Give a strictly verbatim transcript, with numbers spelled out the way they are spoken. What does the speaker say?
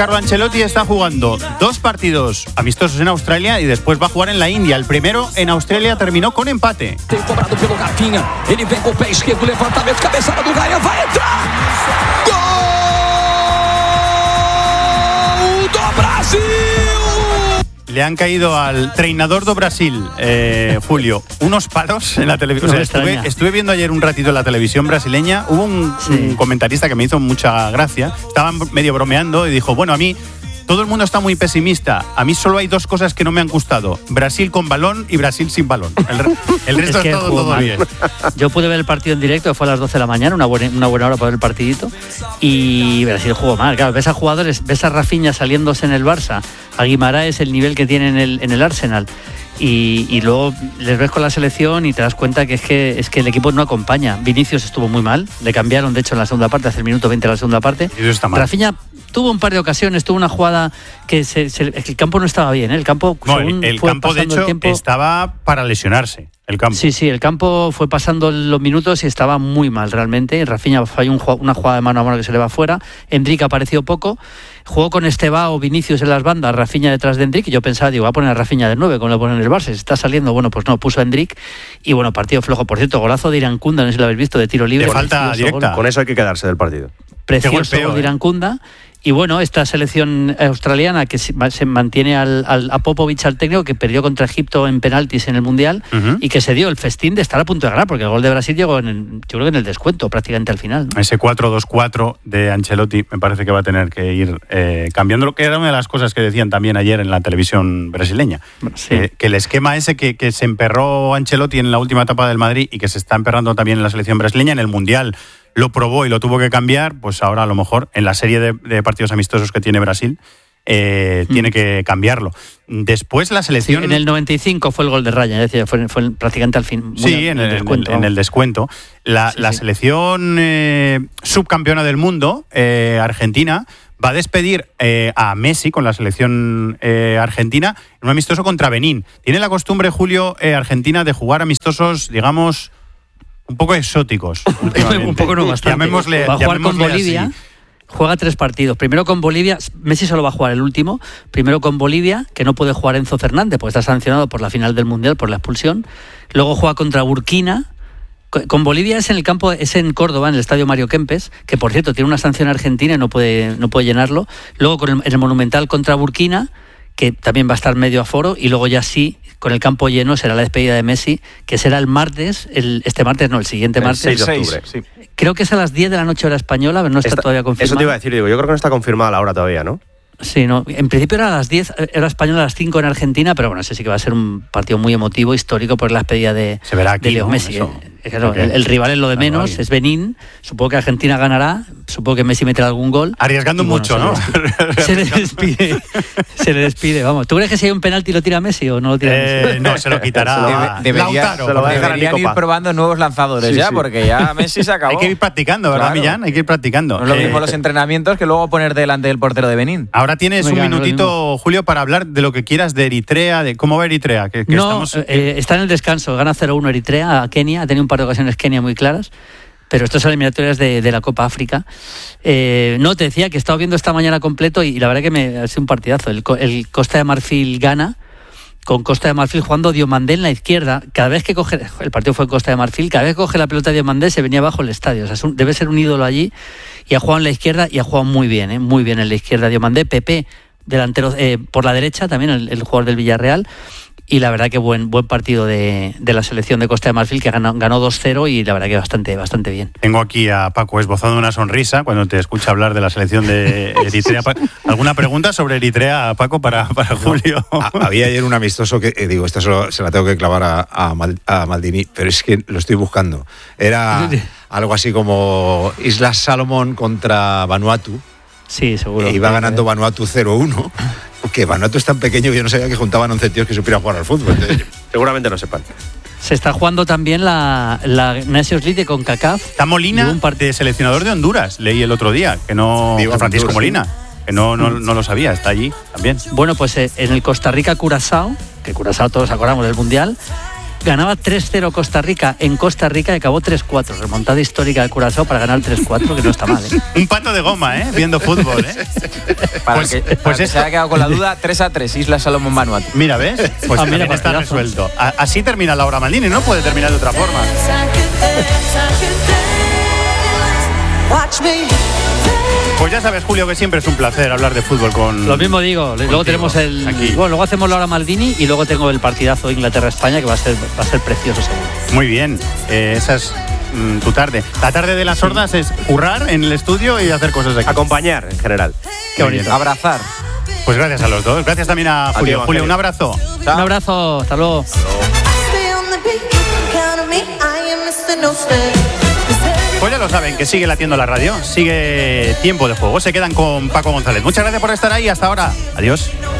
Carlo Ancelotti está jugando dos partidos amistosos en Australia y después va a jugar en la India. El primero en Australia terminó con empate. Cobrado pelo Rafinha, ele vem com o pé esquerdo, levantamento, cabeçada do Gaia, vai entrar! Gol do Brasil! Le han caído al treinador do Brasil, eh, Julio, unos palos en la televisión. No o sea, estuve, estuve viendo ayer un ratito en la televisión brasileña. Hubo un, sí. un comentarista que me hizo mucha gracia. Estaban medio bromeando y dijo, bueno, a mí todo el mundo está muy pesimista. A mí solo hay dos cosas que no me han gustado. Brasil con balón y Brasil sin balón. El, el resto es, que es todo, todo bien. Yo pude ver el partido en directo, fue a las doce de la mañana, una buena, una buena hora para ver el partidito. Y Brasil jugó mal. Claro, ves a jugadores, ves a Rafinha saliéndose en el Barça, a Guimaraes el nivel que tiene en el, en el Arsenal. Y, y luego les ves con la selección y te das cuenta que es que es que el equipo no acompaña. Vinicius estuvo muy mal, le cambiaron de hecho en la segunda parte, hace el minuto veinte de la segunda parte. Y eso está mal. Rafinha tuvo un par de ocasiones, tuvo una jugada que se, se, el campo no estaba bien, ¿eh? El campo, no, el, el fue campo de hecho el tiempo, estaba para lesionarse. El campo. Sí, sí, el campo fue pasando los minutos y estaba muy mal realmente. Rafinha falló un, una jugada de mano a mano que se le va fuera. Endrick apareció poco. Jugó con Estebao, Vinicius en las bandas, Rafinha detrás de Endrick. Y yo pensaba, digo, va a poner a Rafinha de nueve, como lo pone en el Barça. Se está saliendo, bueno, pues no, puso a Endrick. Y bueno, partido flojo. Por cierto, golazo de Irankunda, no sé si lo habéis visto, de tiro libre. De falta directa. Gol. Con eso hay que quedarse del partido. Precioso gol de Irankunda. Y bueno, esta selección australiana que se mantiene al, al, a Popovic, al técnico, que perdió contra Egipto en penaltis en el Mundial, uh-huh. y que se dio el festín de estar a punto de ganar, porque el gol de Brasil llegó en el, yo creo que en el descuento, prácticamente al final, ¿no? Ese cuatro dos cuatro de Ancelotti me parece que va a tener que ir eh, cambiando, lo que era una de las cosas que decían también ayer en la televisión brasileña. Sí. Eh, que el esquema ese que, que se emperró Ancelotti en la última etapa del Madrid y que se está emperrando también en la selección brasileña, en el Mundial lo probó y lo tuvo que cambiar, pues ahora a lo mejor en la serie de, de partidos amistosos que tiene Brasil eh, mm. tiene que cambiarlo. Después la selección... Sí, en el noventa y cinco fue el gol de Raya, es decir, fue, fue prácticamente al fin. Sí, bueno, en, el, descuento, en, en el descuento. La, sí, la sí. selección eh, subcampeona del mundo, eh, Argentina, va a despedir eh, a Messi con la selección eh, argentina en un amistoso contra Benín. Tiene la costumbre, Julio, eh, Argentina de jugar amistosos, digamos... un poco exóticos. Un poco no, bastante. Llamémosle, va a jugar con Bolivia. Así. Juega tres partidos. Primero con Bolivia. Messi solo va a jugar el último. Primero con Bolivia, que no puede jugar Enzo Fernández, porque está sancionado por la final del Mundial, por la expulsión. Luego juega contra Burkina. Con Bolivia es en el campo, es en Córdoba, en el estadio Mario Kempes, que por cierto tiene una sanción argentina y no puede, no puede llenarlo. Luego con el, en el Monumental contra Burkina, que también va a estar medio aforo, y luego ya sí, con el campo lleno, será la despedida de Messi, que será el martes, el, este martes no, el siguiente el martes. seis de octubre, sí. Creo que es a las diez de la noche hora española, pero no está, está todavía confirmado. Eso te iba a decir, digo, yo creo que no está confirmada la hora todavía, ¿no? Sí, no, en principio era a las diez, era española a las cinco en Argentina, pero bueno, ese sí que va a ser un partido muy emotivo, histórico, por la despedida de, Se verá aquí, de Leo ¿no? Messi. Eso. Claro, Okay. el, el rival es lo de menos, es Benín. Supongo que Argentina ganará, supongo que Messi meterá algún gol. Arriesgando bueno, mucho, ¿no? Se le despide, se le despide, vamos. ¿Tú crees que si hay un penalti lo tira Messi o no lo tira eh, Messi? No, se lo quitará. Debe, debería, Lautaro, se lo va a dejar deberían ir probando nuevos lanzadores sí, ya, sí. porque ya Messi se acabó. Hay que ir practicando, ¿verdad, claro. Millán? Hay que ir practicando. No es lo mismo eh, los entrenamientos que luego poner delante del portero de Benín. Ahora tienes Venga, un minutito, no Julio, para hablar de lo que quieras de Eritrea, de cómo va Eritrea. Que, que no, estamos... eh, está en el descanso, gana cero uno Eritrea a Kenia, ha tenido un par de ocasiones Kenia muy claras, pero estas son eliminatorias de, de la Copa África. Eh, no, te decía que he estado viendo esta mañana completo y la verdad que me ha sido un partidazo. El, el Costa de Marfil gana, con Costa de Marfil jugando Diomandé en la izquierda. Cada vez que coge, el partido fue Costa de Marfil, cada vez que coge la pelota de Diomandé se venía abajo el estadio. O sea, es un, debe ser un ídolo allí, y ha jugado en la izquierda y ha jugado muy bien, ¿eh? muy bien en la izquierda Diomandé. Pepe, delantero eh, por la derecha, también el, el jugador del Villarreal. Y la verdad que buen buen partido de, de la selección de Costa de Marfil, que ganó, ganó dos cero y la verdad que bastante bastante bien. Tengo aquí a Paco esbozando una sonrisa cuando te escucha hablar de la selección de Eritrea. ¿Alguna pregunta sobre Eritrea, Paco, para, para Julio? Había ayer un amistoso que, eh, digo, esta solo, se la tengo que clavar a, a, Mal, a Maldini, pero es que lo estoy buscando. Era algo así como Islas Salomón contra Vanuatu. Sí, seguro. E iba ganando Vanuatu cero uno. Que Vanuatu es tan pequeño que yo no sabía que juntaban once tíos que supieran jugar al fútbol. Entonces, seguramente no sepan. Se está jugando también la, la Nations League con CACAF. Está Molina, un par de seleccionador de Honduras, leí el otro día, que no... Digo, Francisco Honduras, Molina, sí. que no, no, no lo sabía, está allí también. Bueno, pues eh, en el Costa Rica-Curazao, que Curazao todos acordamos del Mundial, ganaba tres cero Costa Rica en Costa Rica y acabó tres cuatro. Remontada histórica de Curazao para ganar tres cuatro, que no está mal, ¿eh? Un pato de goma, ¿eh? Viendo fútbol, ¿eh? Para Pues- que, para pues que esto- se haya quedado con la duda, tres a tres, Islas Salomón Vanuatu. Mira, ¿ves? Pues Ah, mira, también está partidazo. resuelto. A- así termina Laura Maldini, no puede terminar de otra forma. Pues ya sabes, Julio, que siempre es un placer hablar de fútbol con... Lo mismo digo, luego tenemos el aquí. bueno, luego hacemos Laura Maldini y luego tengo el partidazo Inglaterra-España que va a ser va a ser precioso seguro. Muy bien, eh, esa es mm, tu tarde. La tarde de las sordas es currar en el estudio y hacer cosas aquí. Acompañar, en general. Qué bonito. Abrazar. Pues gracias a los dos. Gracias también a ti, Julio. Evangelio. Julio, un abrazo. Un abrazo, hasta luego. Pues ya lo saben, que sigue latiendo la radio, sigue Tiempo de Juego. Se quedan con Paco González. Muchas gracias por estar ahí. Hasta ahora. Adiós.